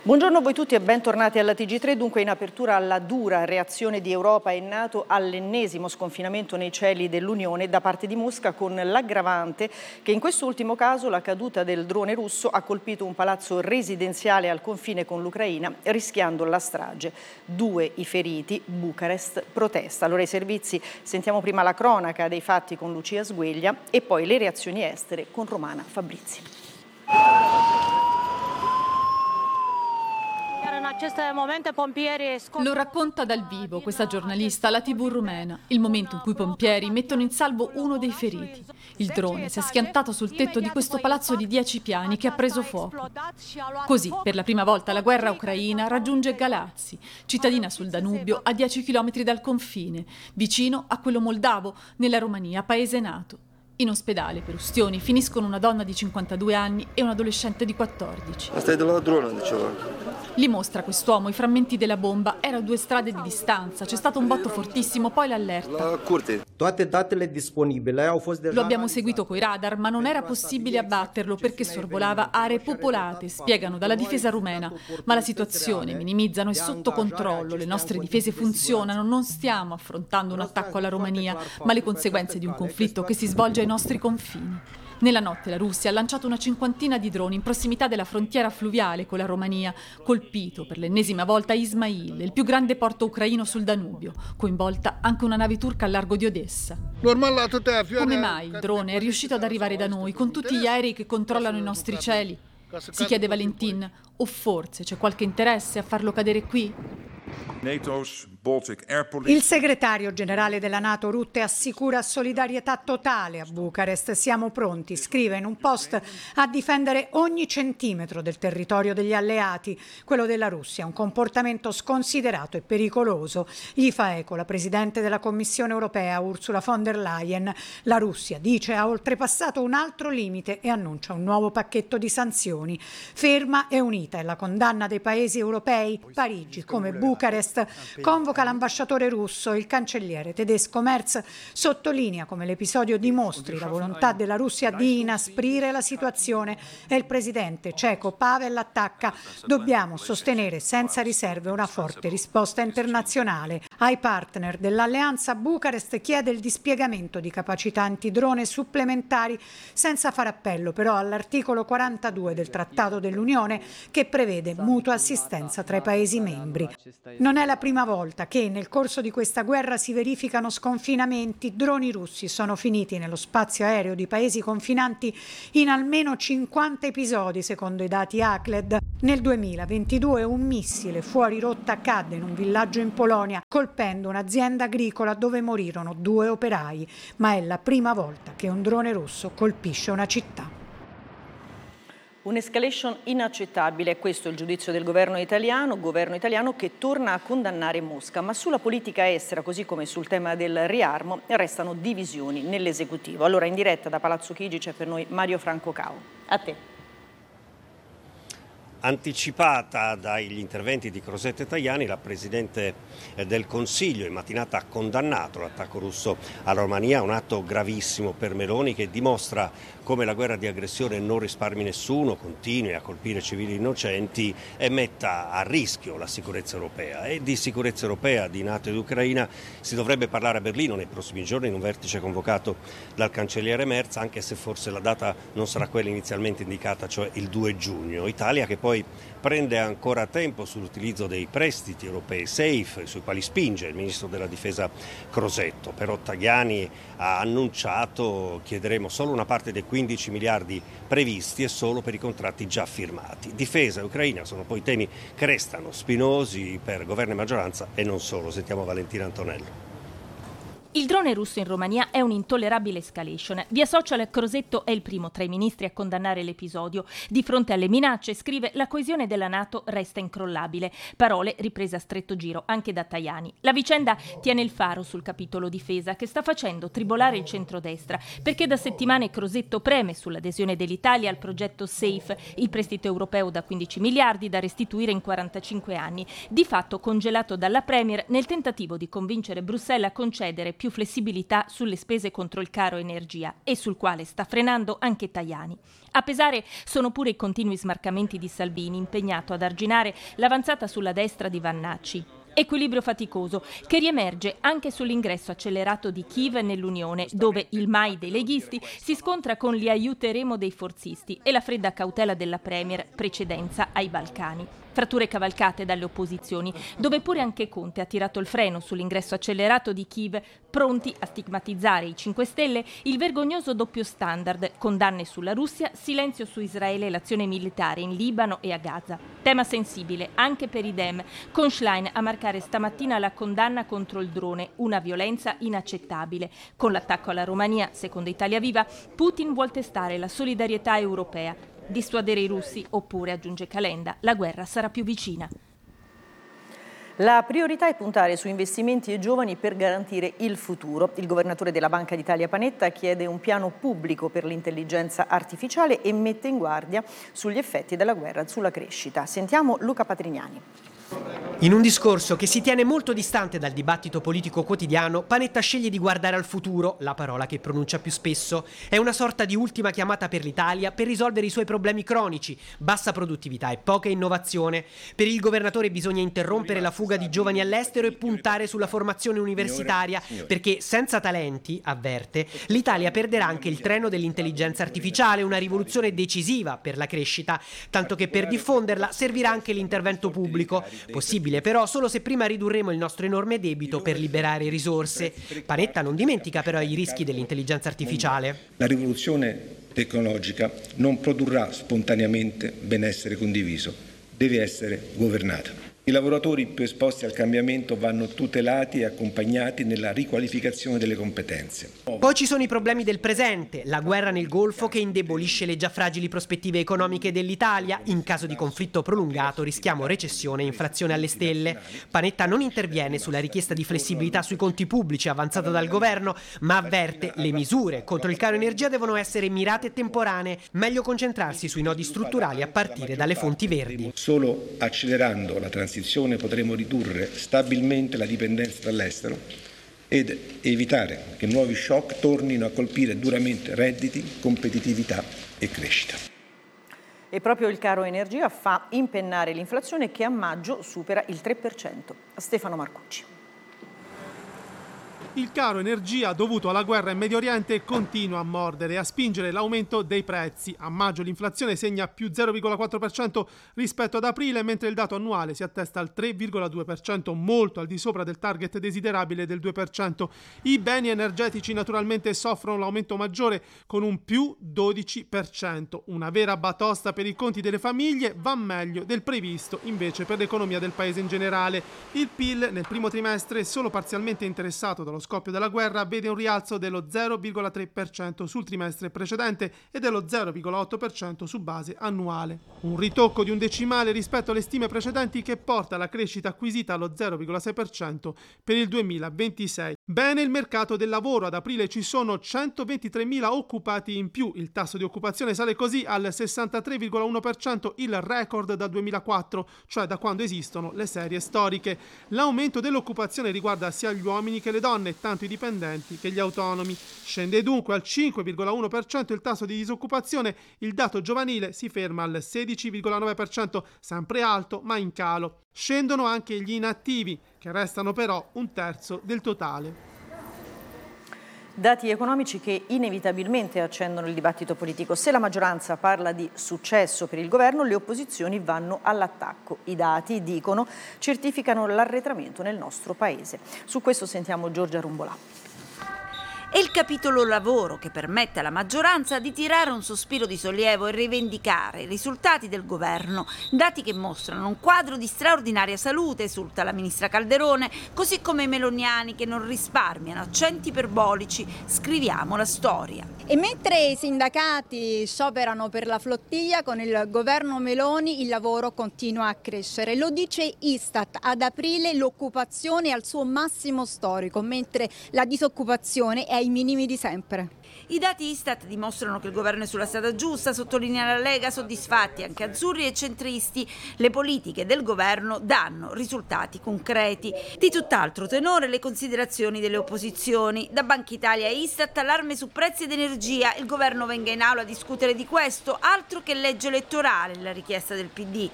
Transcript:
Buongiorno a voi tutti e bentornati alla TG3. Dunque, in apertura alla dura reazione di Europa e NATO all'ennesimo sconfinamento nei cieli dell'Unione da parte di Mosca, con l'aggravante che in quest'ultimo caso la caduta del drone russo ha colpito un palazzo residenziale al confine con l'Ucraina, rischiando la strage. 2 i feriti, Bucarest protesta. Allora i servizi, sentiamo prima la cronaca dei fatti con Lucia Sgueglia e poi le reazioni estere con Romana Fabrizi. Lo racconta dal vivo questa giornalista alla TV rumena, il momento in cui i pompieri mettono in salvo uno dei feriti. Il drone si è schiantato sul tetto di questo palazzo di 10 piani che ha preso fuoco. Così, per la prima volta, la guerra ucraina raggiunge Galazzi, cittadina sul Danubio a 10 chilometri dal confine, vicino a quello moldavo, nella Romania, paese NATO. In ospedale per ustioni finiscono una donna di 52 anni e un adolescente di 14. Li mostra quest'uomo i frammenti della bomba. Era a 2 strade di distanza. C'è stato un botto fortissimo, poi l'allerta. Lo abbiamo seguito coi radar, ma non era possibile abbatterlo perché sorvolava aree popolate, spiegano dalla difesa rumena. Ma la situazione, minimizzano, è sotto controllo. Le nostre difese funzionano. Non stiamo affrontando un attacco alla Romania, ma le conseguenze di un conflitto che si svolge ai nostri confini. Nella notte la Russia ha lanciato una 50ina di droni in prossimità della frontiera fluviale con la Romania, colpito per l'ennesima volta Ismail, il più grande porto ucraino sul Danubio, coinvolta anche una nave turca al largo di Odessa. Come mai il drone è riuscito ad arrivare da noi con tutti gli aerei che controllano i nostri cieli? Si chiede Valentin, o forse c'è qualche interesse a farlo cadere qui? Il segretario generale della NATO Rutte assicura solidarietà totale a Bucarest. Siamo pronti, scrive in un post, a difendere ogni centimetro del territorio degli alleati. Quello della Russia, un comportamento sconsiderato e pericoloso. Gli fa eco la Presidente della Commissione europea, Ursula von der Leyen. La Russia, dice, ha oltrepassato un altro limite e annuncia un nuovo pacchetto di sanzioni. Ferma e unita è la condanna dei paesi europei. Parigi, come Bucarest, convoca l'ambasciatore russo. Il cancelliere tedesco Merz sottolinea come l'episodio dimostri la volontà della Russia di inasprire la situazione e il presidente ceco Pavel attacca: dobbiamo sostenere senza riserve una forte risposta internazionale. Ai partner dell'alleanza Bucarest chiede il dispiegamento di capacità antidrone supplementari, senza far appello però all'articolo 42 del Trattato dell'Unione, che prevede mutua assistenza tra i Paesi membri. Non è la prima volta che nel corso di questa guerra si verificano sconfinamenti. Droni russi sono finiti nello spazio aereo di paesi confinanti in almeno 50 episodi, secondo i dati ACLED. Nel 2022 un missile fuori rotta cadde in un villaggio in Polonia, colpendo un'azienda agricola dove morirono 2 operai. Ma è la prima volta che un drone russo colpisce una città. Un'escalation inaccettabile, è questo il giudizio del governo italiano che torna a condannare Mosca, ma sulla politica estera, così come sul tema del riarmo, restano divisioni nell'esecutivo. Allora in diretta da Palazzo Chigi c'è per noi Mario Franco Cao. A te. Anticipata dagli interventi di Crosetto e Tajani, la Presidente del Consiglio in mattinata ha condannato l'attacco russo alla Romania, un atto gravissimo per Meloni che dimostra come la guerra di aggressione non risparmi nessuno, continui a colpire civili innocenti e metta a rischio la sicurezza europea. E di sicurezza europea, di NATO ed Ucraina si dovrebbe parlare a Berlino nei prossimi giorni in un vertice convocato dal cancelliere Merz, anche se forse la data non sarà quella inizialmente indicata, cioè il 2 giugno. Italia che poi prende ancora tempo sull'utilizzo dei prestiti europei SAFE, sui quali spinge il ministro della difesa Crosetto. Però Tajani ha annunciato: chiederemo solo una parte dei 15 miliardi previsti e solo per i contratti già firmati. Difesa e Ucraina sono poi temi che restano spinosi per governo e maggioranza e non solo. Sentiamo Valentina Antonello. Il drone russo in Romania è un'intollerabile escalation. Via social Crosetto è il primo tra i ministri a condannare l'episodio. Di fronte alle minacce, scrive, la coesione della NATO resta incrollabile. Parole riprese a stretto giro anche da Tajani. La vicenda tiene il faro sul capitolo difesa, che sta facendo tribolare il centrodestra, perché da settimane Crosetto preme sull'adesione dell'Italia al progetto SAFE, il prestito europeo da 15 miliardi da restituire in 45 anni, di fatto congelato dalla Premier nel tentativo di convincere Bruxelles a concedere più più flessibilità sulle spese contro il caro energia e sul quale sta frenando anche Tajani. A pesare sono pure i continui smarcamenti di Salvini, impegnato ad arginare l'avanzata sulla destra di Vannacci. Equilibrio faticoso che riemerge anche sull'ingresso accelerato di Kiev nell'Unione, dove il mai dei leghisti si scontra con li aiuteremo dei forzisti e la fredda cautela della Premier, precedenza ai Balcani. Fratture cavalcate dalle opposizioni, dove pure anche Conte ha tirato il freno sull'ingresso accelerato di Kiev, pronti a stigmatizzare i 5 Stelle il vergognoso doppio standard, condanne sulla Russia, silenzio su Israele e l'azione militare in Libano e a Gaza. Tema sensibile anche per i Dem, con Schlein a marcare stamattina la condanna contro il drone, una violenza inaccettabile. Con l'attacco alla Romania, secondo Italia Viva, Putin vuol testare la solidarietà europea. Dissuadere i russi oppure, aggiunge Calenda, la guerra sarà più vicina. La priorità è puntare su investimenti e giovani per garantire il futuro. Il governatore della Banca d'Italia Panetta chiede un piano pubblico per l'intelligenza artificiale e mette in guardia sugli effetti della guerra sulla crescita. Sentiamo Luca Patrignani. In un discorso che si tiene molto distante dal dibattito politico quotidiano, Panetta sceglie di guardare al futuro, la parola che pronuncia più spesso. È una sorta di ultima chiamata per l'Italia per risolvere i suoi problemi cronici, bassa produttività e poca innovazione. Per il governatore bisogna interrompere la fuga di giovani all'estero e puntare sulla formazione universitaria, perché senza talenti, avverte, l'Italia perderà anche il treno dell'intelligenza artificiale, una rivoluzione decisiva per la crescita, tanto che per diffonderla servirà anche l'intervento pubblico. Possibile però solo se prima ridurremo il nostro enorme debito per liberare risorse. Panetta non dimentica però i rischi dell'intelligenza artificiale. La rivoluzione tecnologica non produrrà spontaneamente benessere condiviso, deve essere governata. I lavoratori più esposti al cambiamento vanno tutelati e accompagnati nella riqualificazione delle competenze. Poi ci sono i problemi del presente, la guerra nel Golfo che indebolisce le già fragili prospettive economiche dell'Italia. In caso di conflitto prolungato rischiamo recessione e inflazione alle stelle. Panetta non interviene sulla richiesta di flessibilità sui conti pubblici avanzata dal governo, ma avverte le misure contro il caro energia devono essere mirate e temporanee, meglio concentrarsi sui nodi strutturali a partire dalle fonti verdi. Solo accelerando la transizione potremo ridurre stabilmente la dipendenza dall'estero ed evitare che nuovi shock tornino a colpire duramente redditi, competitività e crescita. E proprio il caro energia fa impennare l'inflazione che a maggio supera il 3%. Stefano Marcucci. Il caro energia dovuto alla guerra in Medio Oriente continua a mordere e a spingere l'aumento dei prezzi. A maggio l'inflazione segna più 0,4% rispetto ad aprile, mentre il dato annuale si attesta al 3,2%, molto al di sopra del target desiderabile del 2%. I beni energetici naturalmente soffrono l'aumento maggiore con un più 12%. Una vera batosta per i conti delle famiglie, va meglio del previsto invece per l'economia del paese in generale. Il PIL nel primo trimestre, solo parzialmente interessato dallo scoppio della guerra, vede un rialzo dello 0,3% sul trimestre precedente e dello 0,8% su base annuale. Un ritocco di un decimale rispetto alle stime precedenti che porta la crescita acquisita allo 0,6% per il 2026. Bene il mercato del lavoro, ad aprile ci sono 123.000 occupati in più, il tasso di occupazione sale così al 63,1%, il record dal 2004, cioè da quando esistono le serie storiche. L'aumento dell'occupazione riguarda sia gli uomini che le donne, tanto i dipendenti che gli autonomi. Scende dunque al 5,1% il tasso di disoccupazione, il dato giovanile si ferma al 16,9%, sempre alto ma in calo. Scendono anche gli inattivi, che restano però un terzo del totale. Dati economici che inevitabilmente accendono il dibattito politico. Se la maggioranza parla di successo per il governo, le opposizioni vanno all'attacco. I dati, dicono, certificano l'arretramento nel nostro paese. Su questo sentiamo Giorgia Rumbolà. È il capitolo lavoro che permette alla maggioranza di tirare un sospiro di sollievo e rivendicare i risultati del governo, dati che mostrano un quadro di straordinaria salute, esulta la ministra Calderone, così come i meloniani che non risparmiano accenti iperbolici. Scriviamo la storia. E mentre i sindacati scioperano per la flottiglia, con il governo Meloni il lavoro continua a crescere. Lo dice Istat, ad aprile l'occupazione è al suo massimo storico, mentre la disoccupazione è ai minimi di sempre. I dati Istat dimostrano che il governo è sulla strada giusta, sottolinea la Lega, soddisfatti anche azzurri e centristi. Le politiche del governo danno risultati concreti. Di tutt'altro tenore le considerazioni delle opposizioni. Da Banca Italia e Istat allarme su prezzi ed energia. Il governo venga in aula a discutere di questo, altro che legge elettorale, la richiesta del PD.